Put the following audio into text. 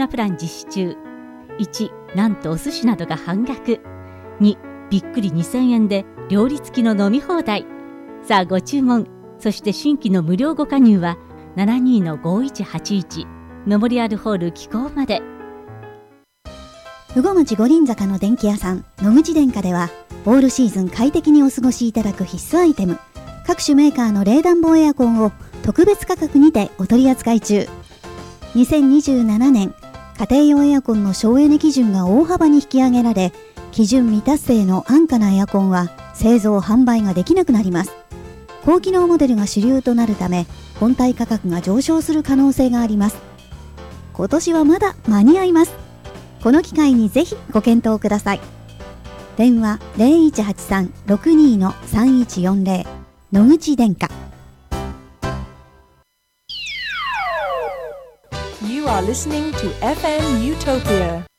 なプラン実施中。1、なんとお寿司などが半額。2、びっくり2000円で料理付きの飲み放題。さあご注文。そして新規の無料ご加入は72-5181メモリアルホール気候まで。 羽後町五輪坂の電気屋さん野口電化では、オールシーズン快適にお過ごしいただく必須アイテム、各種メーカーの冷暖房エアコンを特別価格にてお取り扱い中。2027年家庭用エアコンの省エネ基準が大幅に引き上げられ、基準未達成の安価なエアコンは製造販売ができなくなります。高機能モデルが主流となるため、本体価格が上昇する可能性があります。今年はまだ間に合います。この機会にぜひご検討ください。電話 0183-62-3140 野口電化。 You are listening to FM Utopia